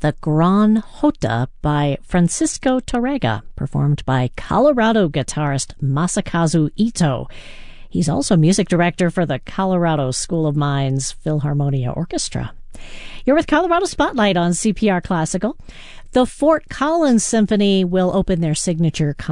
the Gran Jota by Francisco Torrega, performed by Colorado guitarist Masakazu Ito. He's also music director for the Colorado School of Mines Philharmonia Orchestra. You're with Colorado Spotlight on CPR Classical. The Fort Collins Symphony will open their signature